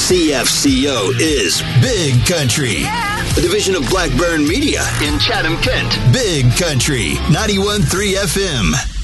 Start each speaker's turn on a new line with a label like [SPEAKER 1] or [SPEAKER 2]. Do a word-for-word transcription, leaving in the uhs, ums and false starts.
[SPEAKER 1] C F C O is Big Country.
[SPEAKER 2] Yeah.
[SPEAKER 1] A division of Blackburn Media in Chatham, Kent. Big Country, ninety-one point three F M.